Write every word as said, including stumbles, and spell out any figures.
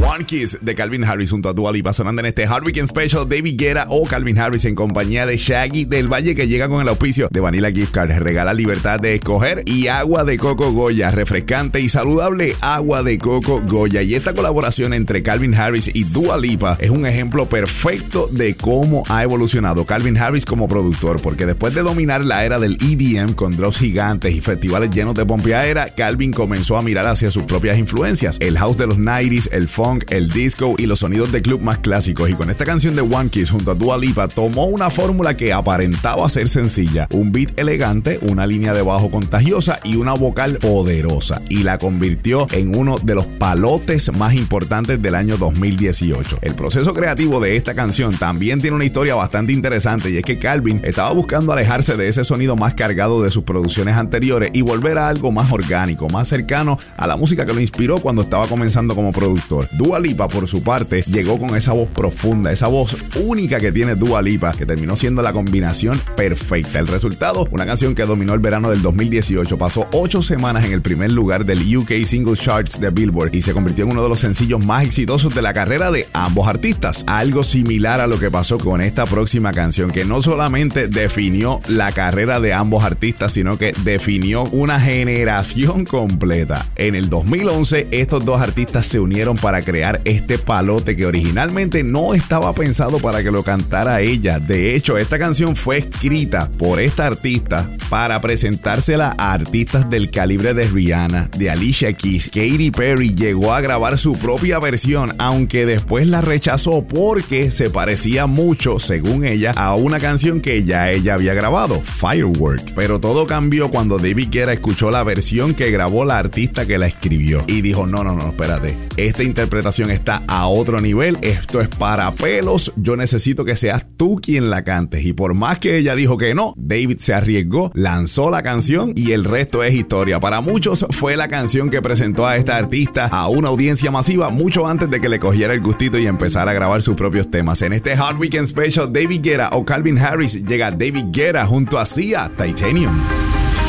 One Kiss de Calvin Harris junto a Dua Lipa sonando en este Hard Weekend Special. David Guetta o Calvin Harris en compañía de Shaggy del Valle, que llega con el auspicio de Vanilla Gift Card. Regala libertad de escoger y agua de coco Goya, refrescante y saludable agua de coco Goya. Y esta colaboración entre Calvin Harris y Dua Lipa es un ejemplo perfecto de cómo ha evolucionado Calvin Harris como productor, porque después de dominar la era del E D M con drops gigantes y festivales llenos de pompeadera, Calvin comenzó a mirar hacia sus propias influencias, el house de los noventa, el funk, el disco y los sonidos de club más clásicos. Y con esta canción de One Kiss junto a Dua Lipa tomó una fórmula que aparentaba ser sencilla, un beat elegante, una línea de bajo contagiosa y una vocal poderosa, y la convirtió en uno de los palotes más importantes del año dos mil dieciocho. El proceso creativo de esta canción también tiene una historia bastante interesante, y es que Calvin estaba buscando alejarse de ese sonido más cargado de sus producciones anteriores y volver a algo más orgánico, más cercano a la música que lo inspiró cuando estaba comenzando como productor. Dua Lipa, por su parte, llegó con esa voz profunda, esa voz única que tiene Dua Lipa, que terminó siendo la combinación perfecta. El resultado, una canción que dominó el verano del dos mil dieciocho, pasó ocho semanas en el primer lugar del U K Singles Charts de Billboard y se convirtió en uno de los sencillos más exitosos de la carrera de ambos artistas. Algo similar a lo que pasó con esta próxima canción, que no solamente definió la carrera de ambos artistas, sino que definió una generación completa. En el dos mil once, estos dos artistas se unieron para crear este palote que originalmente no estaba pensado para que lo cantara ella. De hecho, esta canción fue escrita por esta artista para presentársela a artistas del calibre de Rihanna, de Alicia Keys. Katy Perry llegó a grabar su propia versión, aunque después la rechazó porque se parecía mucho, según ella, a una canción que ya ella había grabado, Fireworks. Pero todo cambió cuando David Guetta escuchó la versión que grabó la artista que la escribió y dijo: no, no, no, espérate, esta interpretación está a otro nivel, esto es para pelos, yo necesito que seas tú quien la cantes. Y por más que ella dijo que no, David se arriesgó, lanzó la canción y el resto es historia. Para muchos fue la canción que presentó a esta artista a una audiencia masiva mucho antes de que le cogiera el gustito y empezara a grabar sus propios temas. En este Hard Weekend Special, David Guetta o Calvin Harris, llega David Guetta junto a Sia, Titanium.